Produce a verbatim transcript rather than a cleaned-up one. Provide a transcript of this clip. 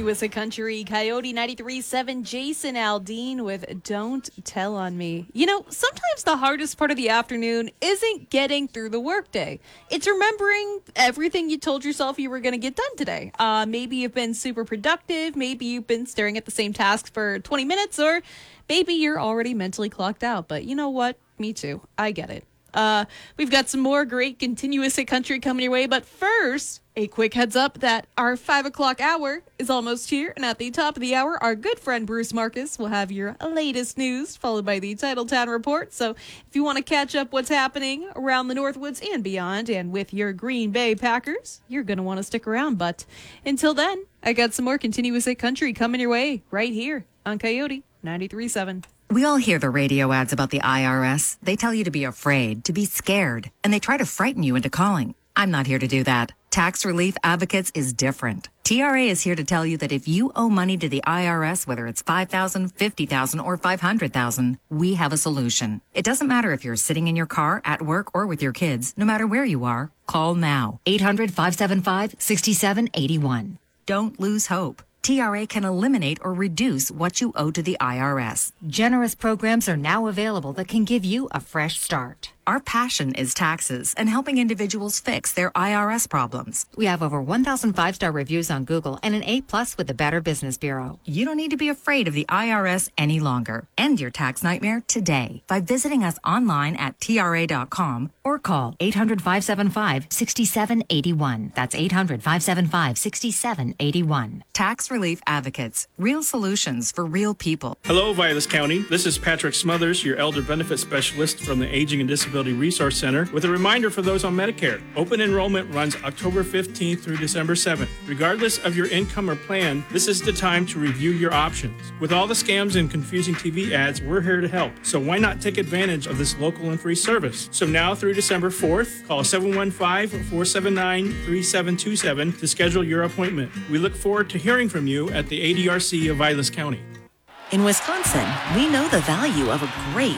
Continuous a Country, Coyote ninety-three point seven, Jason Aldean with Don't Tell on Me. You know, sometimes the hardest part of the afternoon isn't getting through the workday. It's remembering everything you told yourself you were going to get done today. Uh, maybe you've been super productive. Maybe you've been staring at the same task for twenty minutes, or maybe you're already mentally clocked out. But you know what? Me too. I get it. Uh, we've got some more great Continuous a Country coming your way, but first, a quick heads up that our five o'clock hour is almost here, and at the top of the hour, our good friend Bruce Marcus will have your latest news, followed by the Titletown Report. So if you want to catch up what's happening around the Northwoods and beyond, and with your Green Bay Packers, you're going to want to stick around. But until then, I got some more Continuous a Country coming your way right here on Coyote ninety-three point seven. We all hear the radio ads about the I R S. They tell you to be afraid, to be scared, and they try to frighten you into calling. I'm not here to do that. Tax Relief Advocates is different. T R A is here to tell you that if you owe money to the I R S, whether it's five thousand dollars, fifty thousand dollars, or five hundred thousand dollars, we have a solution. It doesn't matter if you're sitting in your car, at work, or with your kids. No matter where you are, call now. eight hundred, five seven five, six seven eight one. Don't lose hope. T R A can eliminate or reduce what you owe to the I R S. Generous programs are now available that can give you a fresh start. Our passion is taxes and helping individuals fix their I R S problems. We have over one thousand five-star reviews on Google and an A plus with the Better Business Bureau. You don't need to be afraid of the I R S any longer. End your tax nightmare today by visiting us online at T R A dot com or call eight hundred, five seven five, six seven eight one. That's eight hundred, five seven five, six seven eight one. Tax Relief Advocates. Real solutions for real people. Hello, Vilas County. This is Patrick Smothers, your Elder Benefit Specialist from the Aging and Disability Resource Center, with a reminder for those on Medicare. Open enrollment runs October fifteenth through December seventh. Regardless of your income or plan, this is the time to review your options. With all the scams and confusing T V ads, we're here to help. So why not take advantage of this local and free service? So now through December fourth, call seven one five, four seven nine, three seven two seven to schedule your appointment. We look forward to hearing from you at the A D R C of Vilas County. In Wisconsin, we know the value of a great